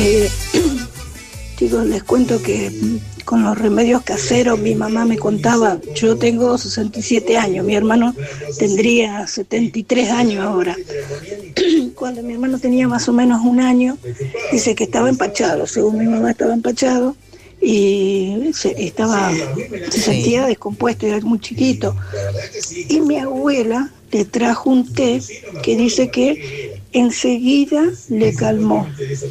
Chicos, les cuento que con los remedios caseros mi mamá me contaba, yo tengo 67 años, mi hermano tendría 73 años ahora. Cuando mi hermano tenía más o menos un año, dice que estaba empachado, según mi mamá estaba empachado, y se sentía descompuesto, era muy chiquito. Y mi abuela le trajo un té que dice que enseguida le calmó.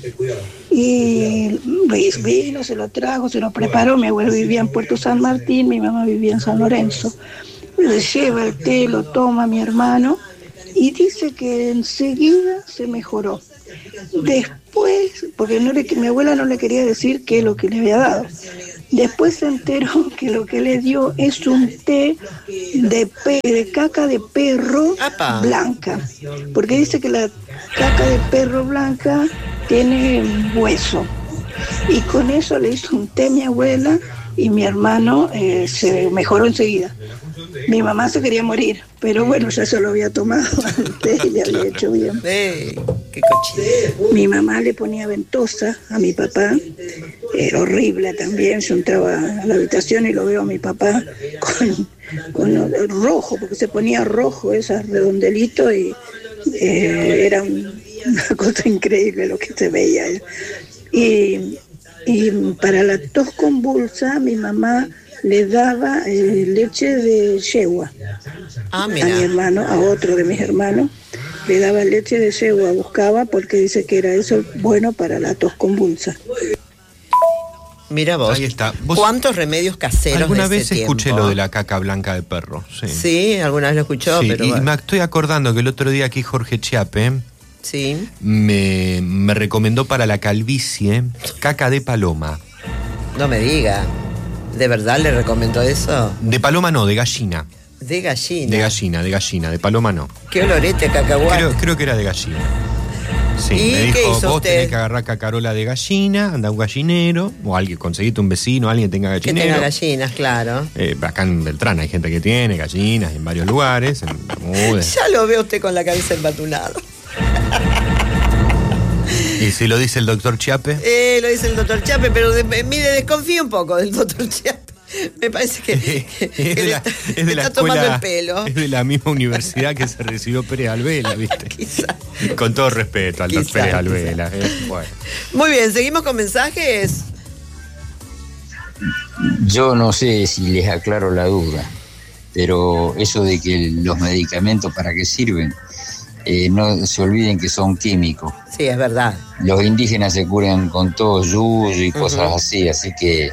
Y vino, se lo trajo, se lo preparó. Mi abuela vivía en Puerto San Martín, mi mamá vivía en San Lorenzo. Le lleva el té, lo toma mi hermano y dice que enseguida se mejoró. Después, porque mi abuela no le quería decir qué es lo que le había dado. Después se enteró que lo que le dio es un té de caca de perro blanca. Porque dice que la caca de perro blanca tiene hueso. Y con eso le hizo un té a mi abuela y mi hermano se mejoró enseguida. Mi mamá se quería morir, pero bueno, ya se lo había tomado antes y le había hecho bien. ¡Qué cochino! Mi mamá le ponía ventosa a mi papá, era horrible también. Yo entraba a la habitación y lo veo a mi papá con rojo, porque se ponía rojo, ese redondelito, y era una cosa increíble lo que se veía. Y para la tos convulsa, mi mamá le daba leche de yegua a mi hermano, a otro de mis hermanos, le daba leche de yegua, buscaba porque dice que era eso bueno para la tos convulsa. Mira vos, ahí está. ¿Cuántos remedios caseros alguna de vez ese escuché tiempo? Lo de la caca blanca de perro. Sí, alguna vez lo escuchó, sí, pero y bueno. me estoy acordando que el otro día aquí Jorge Chiape Sí. me recomendó para la calvicie caca de paloma. No me diga. ¿De verdad le recomendó eso? De paloma no, de gallina. De gallina. De gallina, de paloma no. Qué olorete cacahuate. Creo que era de gallina. Sí, ¿Y me qué dijo, hizo vos usted? tenés que agarrar cacarola de gallina, anda a un gallinero, o alguien, conseguite un vecino, alguien tenga Que gallinero. tenga gallinas, claro. Acá en Beltrán hay gente que tiene gallinas en varios lugares, en Bermúdez. Ya lo veo usted con la cabeza embatunada. ¿Y si lo dice el doctor Chiape? Lo dice el doctor Chape, pero mire, desconfío un poco del doctor Chape. Me parece que es de la está tomando escuela, el pelo. es de la misma universidad que se recibió Pérez Alvela, ¿viste? Quizá. Con todo respeto al doctor Pérez Alvela. Bueno. Muy bien, seguimos con mensajes. Yo no sé si les aclaro la duda, pero eso de que los medicamentos para qué sirven, no se olviden que son químicos. Sí, es verdad. Los indígenas se curan con todo yuyo y cosas así que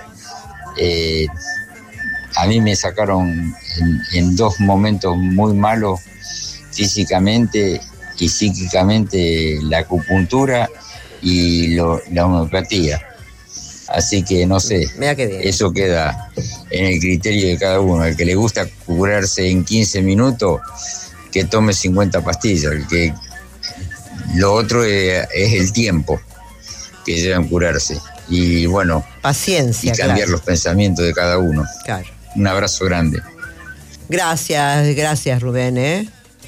a mí me sacaron en dos momentos muy malos físicamente y psíquicamente la acupuntura y la homeopatía. Así que no sé, eso queda en el criterio de cada uno. El que le gusta curarse en 15 minutos, que tome 50 pastillas. Lo otro es el tiempo que llevan curarse. Y bueno, paciencia, y cambiar los pensamientos de cada uno. Claro. Un abrazo grande. Gracias Rubén,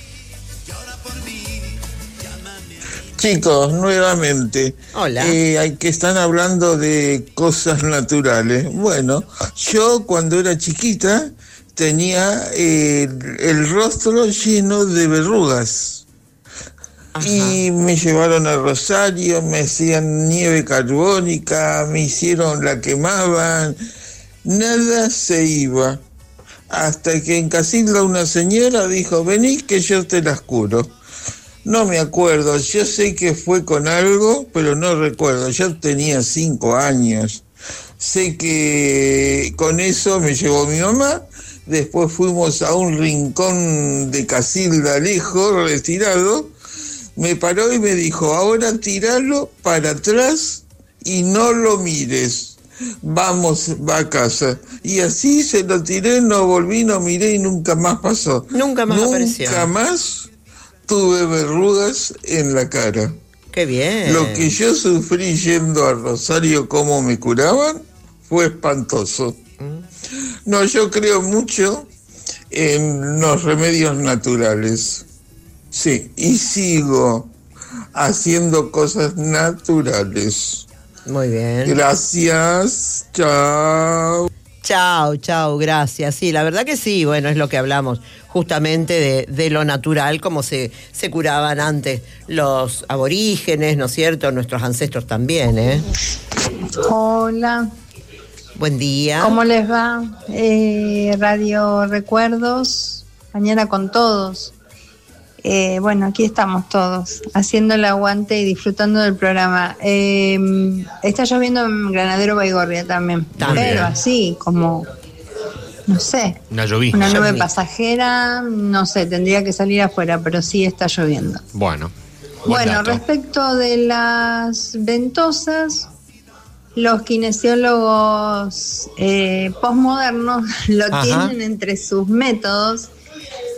Chicos, nuevamente. Hola. Que están hablando de cosas naturales. Bueno, yo cuando era chiquita tenía el rostro lleno de verrugas. Ajá. Y me llevaron a Rosario, me hacían nieve carbónica, me la quemaban, nada se iba. Hasta que en Casilda una señora dijo, vení que yo te las curo. No me acuerdo, yo sé que fue con algo, pero no recuerdo, yo tenía 5 años. Sé que con eso me llevó mi mamá, después fuimos a un rincón de Casilda lejos, retirado, me paró y me dijo, ahora tiralo para atrás y no lo mires, va a casa. Y así se lo tiré, no volví, no miré y nunca más pasó. Nunca más apareció. Nunca más tuve verrugas en la cara. ¡Qué bien! Lo que yo sufrí yendo a Rosario, cómo me curaban, fue espantoso. No, yo creo mucho en los remedios naturales. Sí, y sigo haciendo cosas naturales. Muy bien. Gracias, chao. Chao, gracias. Sí, la verdad que sí, bueno, es lo que hablamos justamente de lo natural, como se curaban antes los aborígenes, ¿no es cierto? Nuestros ancestros también, ¿eh? Hola, Buen día. ¿cómo les va? Radio Recuerdos, mañana con todos. Bueno, aquí estamos todos, haciendo el aguante y disfrutando del programa. Está lloviendo en Granadero Baigorria también, pero así como, no sé, Una llovizna. una nube pasajera, no sé, tendría que salir afuera, pero sí está lloviendo. Bueno. buen Bueno, dato. respecto de las ventosas, los kinesiólogos posmodernos lo Ajá. tienen entre sus métodos